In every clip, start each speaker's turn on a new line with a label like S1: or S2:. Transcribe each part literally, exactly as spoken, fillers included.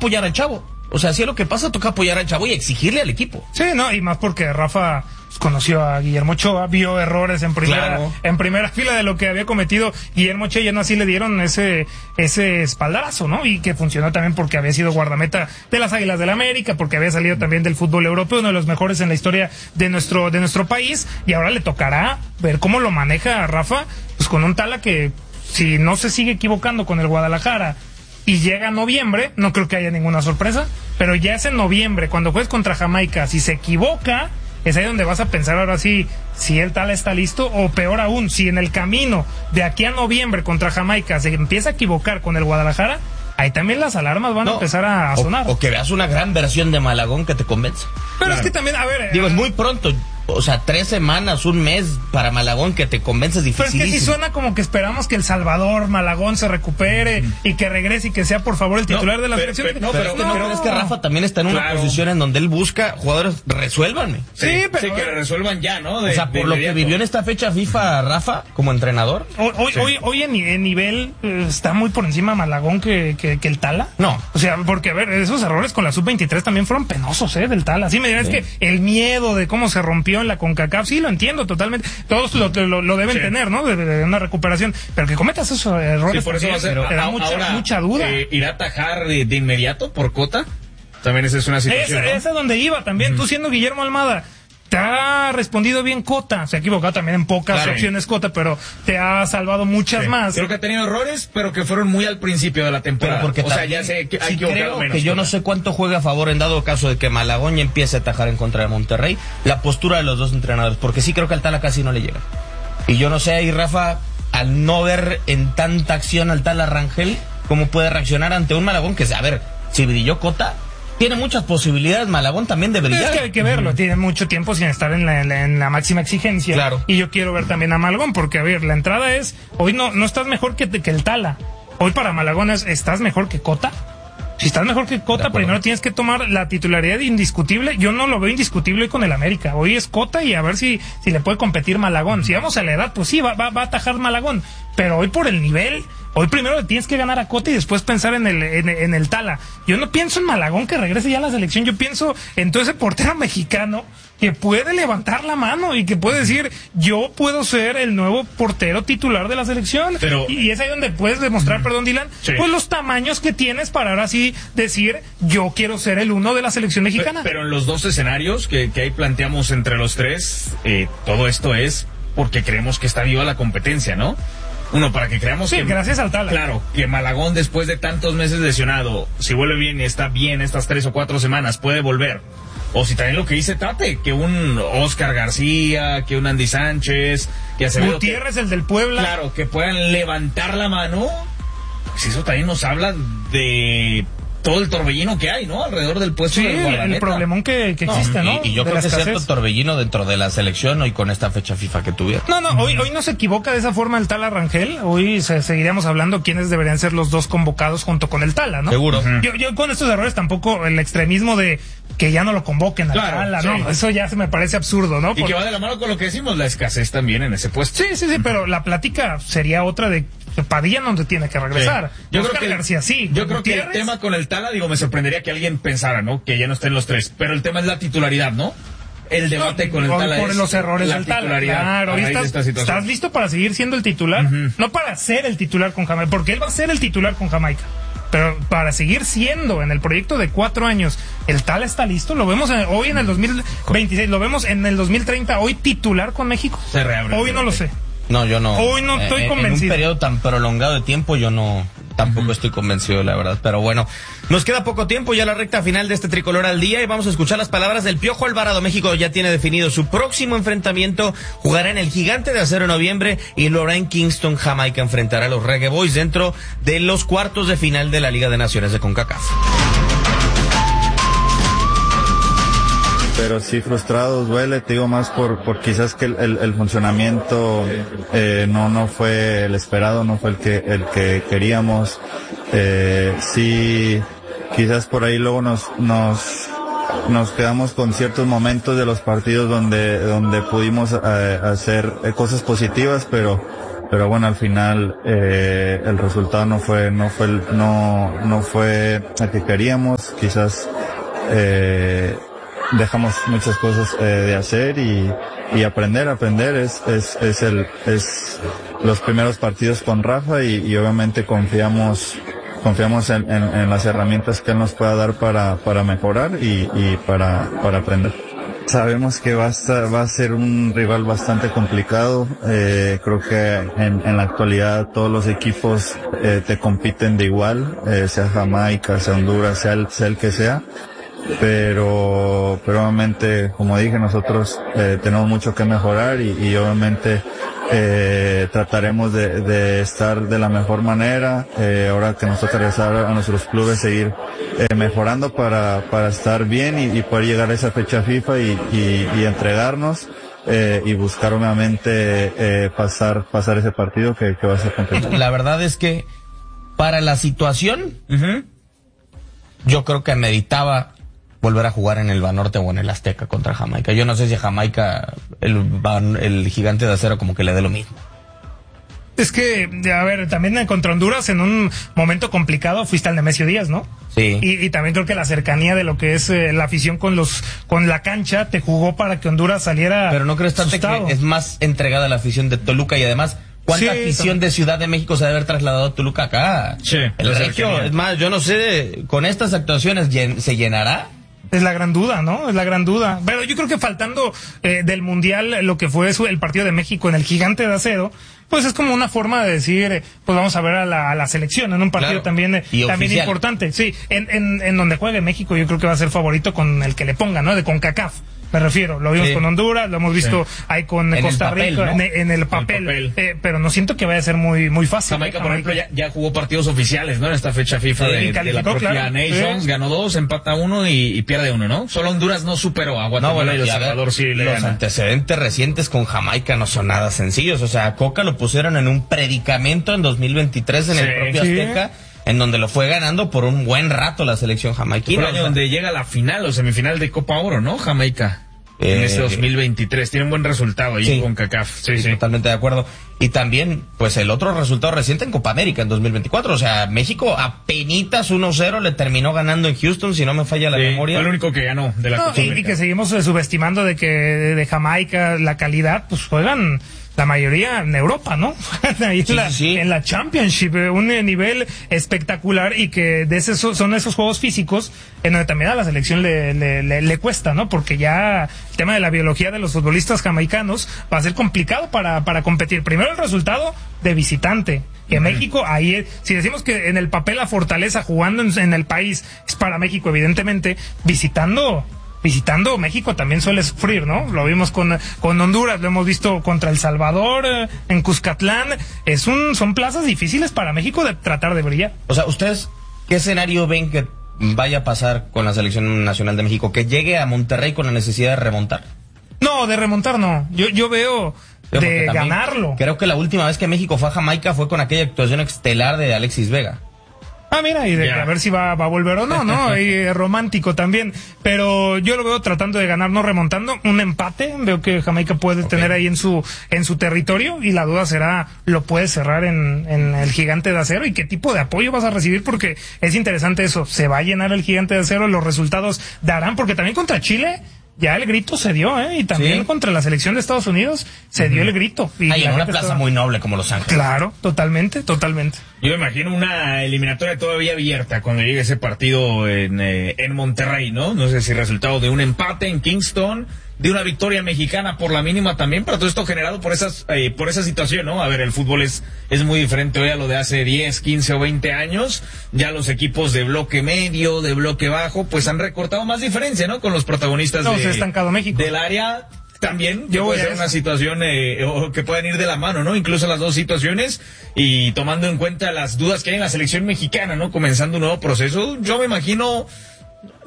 S1: apoyar al chavo. O sea, si es lo que pasa, toca apoyar al chavo y exigirle al equipo.
S2: Sí, no, y más porque Rafa conoció a Guillermo Ochoa, vio errores en primera,
S1: claro.
S2: en primera fila de lo que había cometido Guillermo Ochoa, y aún así le dieron ese, ese espaldarazo, ¿no? Y que funcionó también porque había sido guardameta de las Águilas del América, porque había salido también del fútbol europeo, uno de los mejores en la historia de nuestro, de nuestro país, y ahora le tocará ver cómo lo maneja a Rafa, pues con un Tala que, si no se sigue equivocando con el Guadalajara, y llega noviembre, no creo que haya ninguna sorpresa, pero ya es en noviembre, cuando juegues contra Jamaica, si se equivoca, es ahí donde vas a pensar ahora sí, si el Tala está listo, o peor aún, si en el camino de aquí a noviembre contra Jamaica se empieza a equivocar con el Guadalajara, ahí también las alarmas van no, a empezar a, a sonar.
S1: O, o que veas una gran versión de Malagón que te convence.
S2: Pero claro. Es que también, a ver...
S1: Digo, es muy pronto. O sea, tres semanas, un mes para Malagón que te convence es difícil.
S2: Pero es que sí suena como que esperamos que El Salvador, Malagón se recupere mm. y que regrese y que sea por favor el titular no, de la
S1: pero,
S2: selección.
S1: Pero, no, pero, pero no, no, es que Rafa también está en una claro. posición en donde él busca jugadores, resuélvanme.
S3: Sí, sí, pero... Sí, que resuelvan ya, ¿no? De,
S1: o sea, por lo que vivió en esta fecha FIFA, Rafa, como entrenador.
S2: Hoy, hoy, sí. hoy, hoy en, en nivel eh, está muy por encima Malagón que, que, que el Tala.
S1: No.
S2: O sea, porque a ver, esos errores con la sub veintitrés también fueron penosos, ¿eh? Del Tala. Sí, me dirán, sí. es que el miedo de cómo se rompió en la CONCACAF, sí, lo entiendo totalmente, todos lo, lo, lo deben sí. tener, ¿no? De, de una recuperación, pero que cometas esos errores,
S3: sí, por eso va a ser,
S2: te da
S3: a,
S2: mucha,
S3: ahora,
S2: mucha duda.
S3: Eh, ¿Irá a atajar de, de inmediato por Cota? También esa es una situación,
S2: Esa,
S3: ¿no?
S2: esa es donde iba también, uh-huh. tú siendo Guillermo Almada, te ha respondido bien Cota, se ha equivocado también en pocas claro. opciones Cota, pero te ha salvado muchas sí. más.
S3: Creo que ha tenido errores, pero que fueron muy al principio de la temporada.
S1: Pero porque
S3: o sea, ya sé que hay
S1: sí
S3: que
S1: creo
S3: menos
S1: que yo
S3: Cota.
S1: No sé cuánto juega a favor en dado caso de que Malagón ya empiece a atajar en contra de Monterrey, la postura de los dos entrenadores, porque sí creo que al Tala casi no le llega. Y yo no sé ahí, Rafa, al no ver en tanta acción al Tala Rangel, cómo puede reaccionar ante un Malagón que, a ver, si brilló Cota, tiene muchas posibilidades Malagón también de brillar.
S2: Es que hay que verlo, uh-huh. tiene mucho tiempo sin estar en la, en la, en la máxima exigencia.
S1: Claro.
S2: Y yo quiero ver también a Malagón, porque a ver, la entrada es, hoy no, no estás mejor que, que el Tala. Hoy para Malagón es, ¿estás mejor que Cota? Si estás mejor que Cota, primero tienes que tomar la titularidad indiscutible. Yo no lo veo indiscutible hoy con el América. Hoy es Cota y a ver si, si le puede competir Malagón. Si vamos a la edad, pues sí, va, va, va a atajar Malagón. Pero hoy por el nivel, hoy primero le tienes que ganar a Cota y después pensar en el, en, en el Tala. Yo no pienso en Malagón que regrese ya a la selección. Yo pienso en todo ese portero mexicano que puede levantar la mano y que puede decir, yo puedo ser el nuevo portero titular de la selección.
S3: Pero,
S2: y, y es ahí donde puedes demostrar, mm, perdón, Dylan, sí. pues los tamaños que tienes para ahora sí decir, yo quiero ser el uno de la selección mexicana.
S3: Pero, pero en los dos escenarios que, que ahí planteamos entre los tres, eh, todo esto es porque creemos que está viva la competencia, ¿no? Uno, para que creamos
S2: sí,
S3: que...
S2: gracias al Tala.
S3: Claro, que Malagón después de tantos meses lesionado, si vuelve bien y está bien estas tres o cuatro semanas, puede volver. O si también lo que dice Tate, que un Oscar García, que un Andy Sánchez, que Acevedo...
S2: Gutiérrez,
S3: que,
S2: el del Puebla.
S3: Claro, que puedan levantar la mano. Pues eso también nos habla de todo el torbellino que hay, ¿no? Alrededor del puesto
S2: sí,
S3: del guardameta.
S2: el problemón que, que existe, ¿no?
S1: Y, y yo
S2: de
S1: creo que es
S2: escasez.
S1: cierto torbellino dentro de la selección hoy con esta fecha FIFA que tuvieron.
S2: No, no, hoy, hoy no se equivoca de esa forma el Tala Rangel. Hoy se, seguiríamos hablando quiénes deberían ser los dos convocados junto con el Tala, ¿no?
S1: Seguro.
S2: Uh-huh. Yo, yo con estos errores tampoco el extremismo de que ya no lo convoquen al
S3: claro,
S2: Tala,
S3: sí.
S2: no, eso ya se me parece absurdo, ¿no?
S3: Y Por... que va de la mano con lo que decimos, la escasez también en ese puesto.
S2: Sí, sí, sí, uh-huh. pero la plática sería otra de Padilla donde tiene que regresar.
S3: Sí. Yo
S2: Oscar
S3: creo que
S2: García, sí.
S3: Yo creo
S2: Gutiérrez.
S3: que el tema con el Tala, digo, me sorprendería que alguien pensara, ¿no? Que ya no estén los tres. Pero el tema es la titularidad, ¿no? El debate
S2: no,
S3: con el Tala
S2: por
S3: es
S2: los errores
S3: la
S2: del Tala. Claro,
S3: a
S2: estás,
S3: de esta
S2: estás listo para seguir siendo el titular, uh-huh. no para ser el titular con Jamaica, porque él va a ser el titular con Jamaica. Pero para seguir siendo en el proyecto de cuatro años, el Tala está listo. Lo vemos en, hoy en el dos mil veintiséis, lo vemos en el dos mil treinta, hoy titular con México.
S3: Se reabre.
S2: Hoy no lo sé.
S1: No, yo no.
S2: Hoy no estoy
S1: eh,
S2: convencido.
S1: En un periodo tan prolongado de tiempo yo no, tampoco uh-huh. estoy convencido, la verdad. Pero bueno, nos queda poco tiempo ya la recta final de este Tricolor al Día y vamos a escuchar las palabras del Piojo Alvarado. México ya tiene definido su próximo enfrentamiento. Jugará en el Gigante de Acero en noviembre y lo hará en Kingston, Jamaica. Enfrentará a los Reggae Boys dentro de los cuartos de final de la Liga de Naciones de CONCACAF.
S4: Pero sí frustrados, duele, te digo más por, por quizás que el, el, el funcionamiento eh, no no fue el esperado, no fue el que el que queríamos. Eh, sí, quizás por ahí luego nos nos nos quedamos con ciertos momentos de los partidos donde donde pudimos eh, hacer cosas positivas, pero pero bueno, al final eh, el resultado no fue no fue el, no no fue el que queríamos. Quizás eh, dejamos muchas cosas eh, de hacer y y aprender aprender es es es el es los primeros partidos con Rafa y, y obviamente confiamos confiamos en, en, en las herramientas que él nos pueda dar para para mejorar y y para para aprender. Sabemos que va a estar, va a ser un rival bastante complicado. Eh, creo que en, en la actualidad todos los equipos eh, te compiten de igual, eh, sea Jamaica, sea Honduras, sea el, sea el que sea. Pero, pero obviamente, como dije, nosotros eh, tenemos mucho que mejorar y, y obviamente eh, trataremos de, de estar de la mejor manera. Eh, ahora que nos toca regresar a nuestros clubes, seguir eh, mejorando para, para estar bien y, y poder llegar a esa fecha FIFA y, y, y entregarnos. Eh, y buscar obviamente eh, pasar pasar ese partido que, que va a ser complicado.
S1: La verdad es que para la situación, uh-huh, yo creo que meditaba volver a jugar en el Banorte o en el Azteca contra Jamaica. Yo no sé si a Jamaica el, el Gigante de Acero como que le dé lo mismo.
S2: Es que, a ver, también contra Honduras en un momento complicado fuiste al Nemesio Díaz, ¿no?
S1: Sí.
S2: Y, y también creo que la cercanía de lo que es eh, la afición con los con la cancha te jugó para que Honduras saliera.
S1: Pero no crees tanto que es más entregada la afición de Toluca y además ¿cuánta sí, afición también de Ciudad de México se debe haber trasladado a Toluca acá?
S3: Sí.
S1: El Regio, es más, yo no sé, con estas actuaciones ¿se llenará?
S2: Es la gran duda, ¿no? Es la gran duda. Pero yo creo que faltando eh, del Mundial lo que fue el partido de México en el Gigante de Acero, pues es como una forma de decir, pues vamos a ver a la, a la selección en un partido claro, también, eh, también importante. Sí, en, en, en donde juegue México yo creo que va a ser favorito con el que le ponga, ¿no? De CONCACAF. Me refiero, lo vimos sí. con Honduras, lo hemos visto sí. ahí con en Costa papel, Rica, ¿no? en, en el papel, el papel. Eh, pero no siento que vaya a ser muy muy fácil.
S3: Jamaica, por ejemplo, ya, ya jugó partidos oficiales, ¿no? En esta fecha FIFA sí, de, de la propia claro. Nations, sí. ganó dos, empata uno y, y pierde uno, ¿no? Solo Honduras no superó a Guatemala no, bueno, y El Salvador sí le
S1: Los
S3: gana.
S1: Antecedentes recientes con Jamaica no son nada sencillos, o sea, a Coca lo pusieron en un predicamento en dos mil veintitrés en sí, el propio sí. Azteca, en donde lo fue ganando por un buen rato la selección jamaiquina.
S3: Por el año o sea, donde llega a la final o semifinal de Copa Oro, ¿no? Jamaica. En eh, este dos mil veintitrés tiene un buen resultado ahí sí, con CONCACAF. Sí, sí,
S1: sí, totalmente de acuerdo. Y también, pues el otro resultado reciente en Copa América en dos mil veinticuatro. O sea, México apenitas uno cero le terminó ganando en Houston, si no me falla la sí, memoria.
S3: Fue el único que ganó de la
S2: no,
S3: Copa
S2: y,
S3: América.
S2: Y que seguimos eh, subestimando de que de, de Jamaica la calidad, pues juegan la mayoría en Europa, ¿no? Ahí sí, en, la, sí. en la Championship, un nivel espectacular y que de esos, son esos juegos físicos en donde también a la selección le, le, le, le cuesta, ¿no? Porque ya el tema de la biología de los futbolistas jamaicanos va a ser complicado para, para competir. Primero el resultado de visitante. Que uh-huh. México, ahí, si decimos que en el papel la fortaleza jugando en, en el país es para México, evidentemente, visitando... Visitando México también suele sufrir, ¿no? Lo vimos con, con Honduras, lo hemos visto contra El Salvador, eh, en Cuscatlán. Es un, son plazas difíciles para México de tratar de brillar.
S1: O sea, ¿ustedes qué escenario ven que vaya a pasar con la Selección Nacional de México? ¿Que llegue a Monterrey con la necesidad de remontar?
S2: No, de remontar no. Yo, yo veo Pero de ganarlo.
S1: Creo que la última vez que México fue a Jamaica fue con aquella actuación estelar de Alexis Vega.
S2: Ah, mira, y de yeah. a ver si va, va a volver o no, ¿no? Y eh, romántico también. Pero yo lo veo tratando de ganar, no remontando. Un empate, veo que Jamaica puede okay. tener ahí en su en su territorio y la duda será, ¿lo puede cerrar en, en el Gigante de Acero? ¿Y qué tipo de apoyo vas a recibir? Porque es interesante eso. ¿Se va a llenar el Gigante de Acero? ¿Los resultados darán? Porque también contra Chile... Ya el grito se dio, ¿eh? Y también sí. contra la selección de Estados Unidos se uh-huh. dio el grito.
S1: Y Ay, en una plaza estaba... muy noble como Los Ángeles.
S2: Claro, totalmente, totalmente.
S3: Yo me imagino una eliminatoria todavía abierta cuando llegue ese partido en, eh, en Monterrey, ¿no? No sé si resultado de un empate en Kingston, de una victoria mexicana por la mínima también, pero todo esto generado por esas eh, por esa situación, ¿no? A ver, el fútbol es es muy diferente hoy a lo de hace diez, quince o veinte años. Ya los equipos de bloque medio, de bloque bajo, pues han recortado más diferencia, ¿no? Con los protagonistas
S2: no,
S3: de,
S2: se ha estancado México.
S3: del área. También
S2: yo
S3: puede ser una situación eh, o que puedan ir de la mano, ¿no? Incluso las dos situaciones y tomando en cuenta las dudas que hay en la selección mexicana, ¿no? Comenzando un nuevo proceso, yo me imagino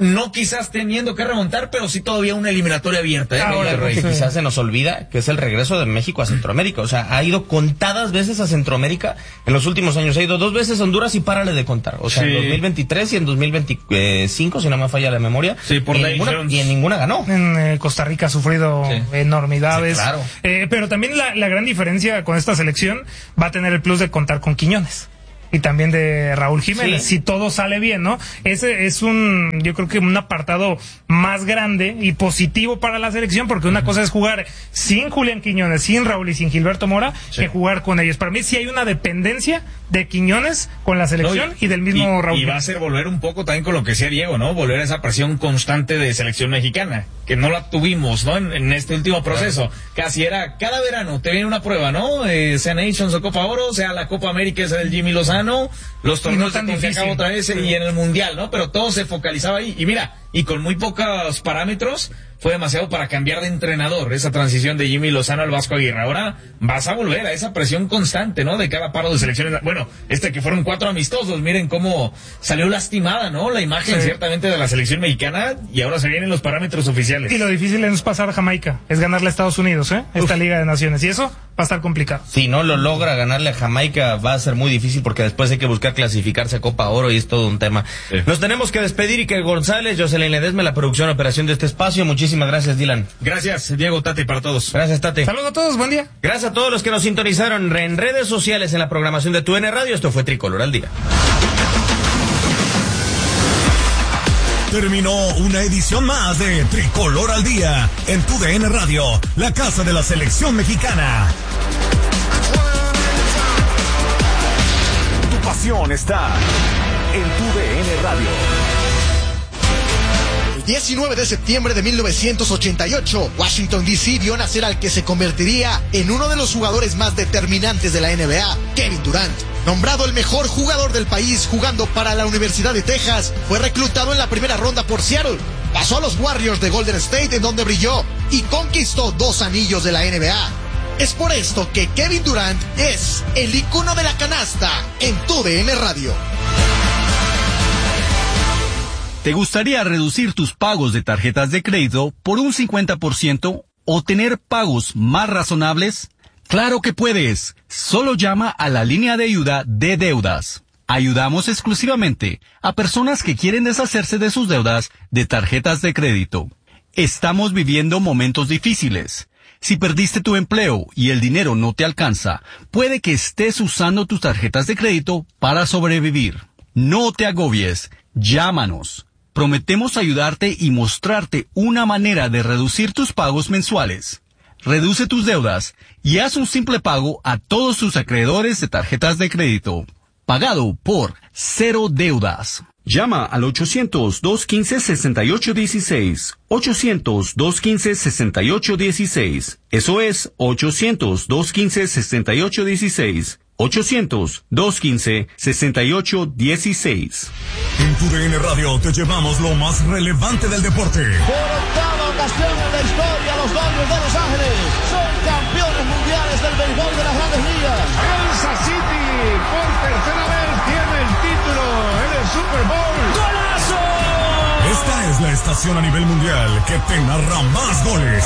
S3: no quizás teniendo que remontar, pero sí todavía una eliminatoria abierta. ¿eh?
S1: Ahora, algo que sí. quizás se nos olvida, que es el regreso de México a Centroamérica. O sea, ha ido contadas veces a Centroamérica en los últimos años. Ha ido dos veces a Honduras y párale de contar. O sea, sí. en dos mil veintitrés y en dos mil veinticinco, si no me falla la memoria.
S3: Sí, por
S1: y, en ninguna, y en ninguna ganó.
S2: En eh, Costa Rica ha sufrido sí. enormidades.
S1: Sí, claro.
S2: Eh, pero también la, la gran diferencia con esta selección va a tener el plus de contar con Quiñones. Y también de Raúl Jiménez, sí. si todo sale bien, ¿no? Ese es un, yo creo que un apartado más grande y positivo para la selección, porque una cosa es jugar sin Julián Quiñones, sin Raúl y sin Gilberto Mora, sí. que jugar con ellos. Para mí sí hay una dependencia de Quiñones con la selección no, y, y del mismo
S3: y,
S2: Raúl.
S3: Y va a ser volver un poco también con lo que decía Diego, ¿no? Volver a esa presión constante de selección mexicana, que no la tuvimos, ¿no? En, en este último proceso. Claro. Casi era, cada verano te viene una prueba, ¿no? Eh, sea Nations o Copa Oro, sea la Copa América, sea el Jimmy Lozano, los torneos
S2: no
S3: se acabó otra vez sí. y en el Mundial, ¿no? Pero todo se focalizaba ahí. Y mira, y con muy pocos parámetros, fue demasiado para cambiar de entrenador, esa transición de Jimmy Lozano al Vasco Aguirre. Ahora vas a volver a esa presión constante, ¿no? De cada paro de selecciones. Bueno, este que fueron cuatro amistosos, miren cómo salió lastimada, ¿no? La imagen sí. ciertamente de la selección mexicana, y ahora se vienen los parámetros oficiales.
S2: Y lo difícil es pasar a Jamaica, es ganarle a Estados Unidos, ¿eh? Esta Uf. Liga de Naciones, y eso va a estar complicado.
S1: Si no lo logra ganarle a Jamaica, va a ser muy difícil, porque después hay que buscar clasificarse a Copa Oro y es todo un tema. Sí. Nos tenemos que despedir. y que González, Jocelyn Ledesma, la producción y operación de este espacio. Muchísimas gracias, Dylan.
S3: Gracias, Diego, Tati, para todos.
S1: Gracias, Tati.
S2: Saludos a todos, buen día.
S1: Gracias a todos los que nos sintonizaron en redes sociales, en la programación de Tu D N Radio. Esto fue Tricolor al Día.
S5: Terminó una edición más de Tricolor al Día en Tu D N Radio, la casa de la selección mexicana. Tu pasión está en Tu D N Radio.
S6: El diecinueve de septiembre de mil novecientos ochenta y ocho, Washington D C vio nacer al que se convertiría en uno de los jugadores más determinantes de la N B A, Kevin Durant. Nombrado el mejor jugador del país jugando para la Universidad de Texas, fue reclutado en la primera ronda por Seattle. Pasó a los Warriors de Golden State, en donde brilló y conquistó dos anillos de la N B A. Es por esto que Kevin Durant es el ícono de la canasta en Tu D N Radio.
S7: ¿Te gustaría reducir tus pagos de tarjetas de crédito por un cincuenta por ciento o tener pagos más razonables? ¡Claro que puedes! Solo llama a la línea de ayuda de deudas. Ayudamos exclusivamente a personas que quieren deshacerse de sus deudas de tarjetas de crédito. Estamos viviendo momentos difíciles. Si perdiste tu empleo y el dinero no te alcanza, puede que estés usando tus tarjetas de crédito para sobrevivir. No te agobies. Llámanos. Prometemos ayudarte y mostrarte una manera de reducir tus pagos mensuales. Reduce tus deudas y haz un simple pago a todos tus acreedores de tarjetas de crédito. Pagado por Cero Deudas. Llama al ochocientos, dos quince, sesenta y ocho dieciséis. ochocientos, dos quince, sesenta y ocho dieciséis. Eso es ochocientos, dos quince, sesenta y ocho dieciséis. ochocientos, dos quince, sesenta y ocho dieciséis.
S5: En Tu D N Radio te llevamos lo más relevante del deporte.
S8: Por octava ocasión en la historia, los Dodgers de Los Ángeles son campeones mundiales del béisbol de las Grandes Ligas.
S9: Kansas City por tercera vez tiene el título en el Super Bowl.
S8: ¡Golazo!
S5: Esta es la estación a nivel mundial que te narra más goles.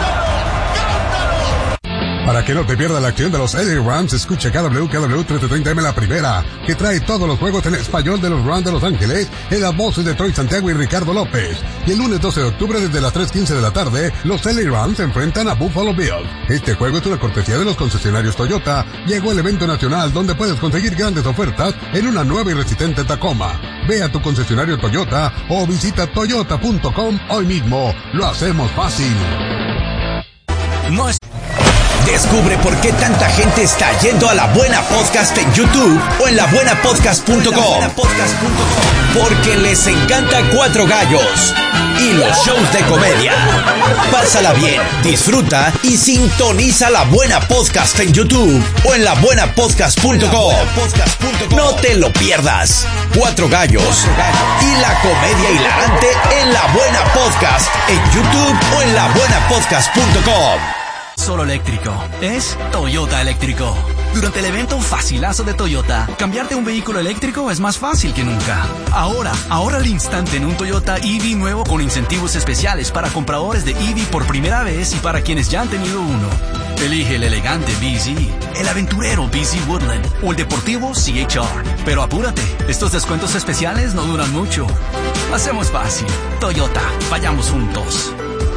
S10: Para que no te pierdas la acción de los L A Rams, escucha K W K W trece treinta M La Primera, que trae todos los juegos en español de los Rams de Los Ángeles, en las voces de Troy Santiago y Ricardo López. Y el lunes doce de octubre, desde las tres quince de la tarde, los L A Rams se enfrentan a Buffalo Bills. Este juego es una cortesía de los concesionarios Toyota. Llegó el evento nacional donde puedes conseguir grandes ofertas en una nueva y resistente Tacoma. Ve a tu concesionario Toyota o visita toyota punto com hoy mismo. Lo hacemos fácil.
S11: No es... Descubre por qué tanta gente está yendo a La Buena Podcast en YouTube o en la buena podcast punto com. Porque les encanta Cuatro Gallos y los shows de comedia. Pásala bien, disfruta y sintoniza La Buena Podcast en YouTube o en la buena podcast punto com. No te lo pierdas. Cuatro Gallos y la comedia hilarante en La Buena Podcast en YouTube o en la buena podcast punto com.
S12: solo eléctrico, es Toyota Eléctrico. Durante el evento Facilazo de Toyota, cambiarte un vehículo eléctrico es más fácil que nunca. Ahora, ahorra al instante en un Toyota E V nuevo con incentivos especiales para compradores de E V por primera vez y para quienes ya han tenido uno. Elige el elegante B Z, el aventurero B Z Woodland o el deportivo C H R. Pero apúrate, estos descuentos especiales no duran mucho. Hacemos fácil. Toyota, vayamos juntos.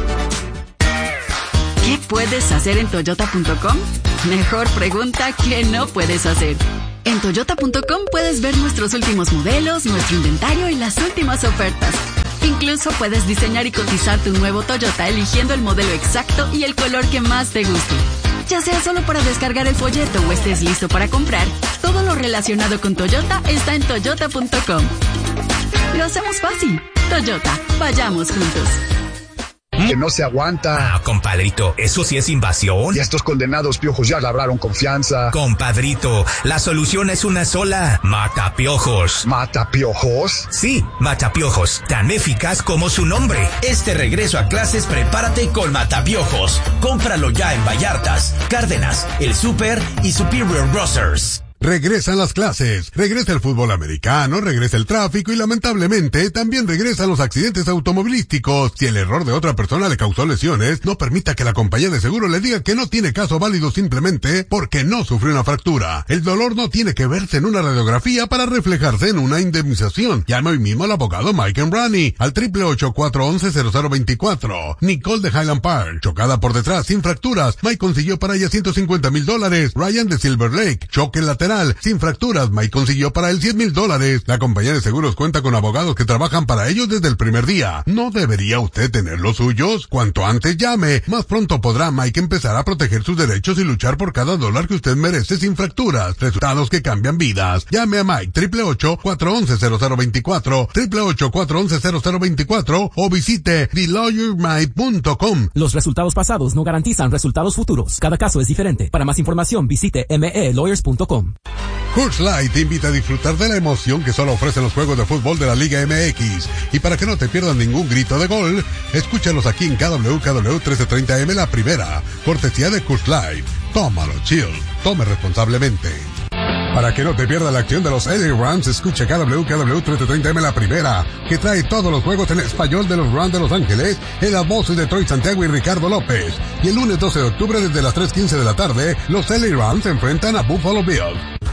S13: ¿Qué puedes hacer en toyota punto com? Mejor pregunta ¿qué no puedes hacer? En toyota punto com puedes ver nuestros últimos modelos, nuestro inventario y las últimas ofertas. Incluso puedes diseñar y cotizar tu nuevo Toyota eligiendo el modelo exacto y el color que más te guste. Ya sea solo para descargar el folleto o estés listo para comprar, todo lo relacionado con Toyota está en toyota punto com. Lo hacemos fácil. Toyota, vayamos juntos.
S14: Que no se aguanta.
S11: Ah, compadrito, ¿eso sí es invasión?
S14: Y estos condenados piojos ya labraron confianza.
S11: Compadrito, la solución es una sola. Matapiojos.
S14: ¿Matapiojos?
S11: Sí, Matapiojos, tan eficaz como su nombre. Este regreso a clases, prepárate con Matapiojos. Cómpralo ya en Vallartas, Cárdenas, El Super y Superior Grocers.
S10: Regresan las clases, regresa el fútbol americano, regresa el tráfico y lamentablemente también regresan los accidentes automovilísticos. Si el error de otra persona le causó lesiones, no permita que la compañía de seguro le diga que no tiene caso válido simplemente porque no sufrió una fractura. El dolor no tiene que verse en una radiografía para reflejarse en una indemnización. Llame hoy mismo al abogado Mike Embrani al triple ocho, cuatro once, cero cero veinticuatro. Nicole de Highland Park, chocada por detrás sin fracturas. Mike consiguió para ella ciento cincuenta mil dólares. Ryan de Silver Lake, choque lateral sin fracturas. Mike consiguió para él cien mil dólares. La compañía de seguros cuenta con abogados que trabajan para ellos desde el primer día. ¿No debería usted tener los suyos? Cuanto antes llame, más pronto podrá Mike empezar a proteger sus derechos y luchar por cada dólar que usted merece sin fracturas. Resultados que cambian vidas. Llame a Mike triple ocho, cuatro once, cero cero veinticuatro, triple ocho, cuatro once, cero cero veinticuatro o visite the lawyer mike punto com.
S15: Los resultados pasados no garantizan resultados futuros. Cada caso es diferente. Para más información visite m e lawyers punto com.
S10: Coors Light te invita a disfrutar de la emoción que solo ofrecen los juegos de fútbol de la Liga M X. Y para que no te pierdas ningún grito de gol, escúchalos aquí en K W K W trece treinta M La Primera, cortesía de Coors Light. Tómalo chill, tome responsablemente. Para que no te pierdas la acción de los L A Rams, escucha K W K W trece treinta M La Primera, que trae todos los juegos en español de los Rams de Los Ángeles, en las voces de Troy Santiago y Ricardo López. Y el lunes doce de octubre desde las tres quince de la tarde, los L A Rams se enfrentan a Buffalo Bills.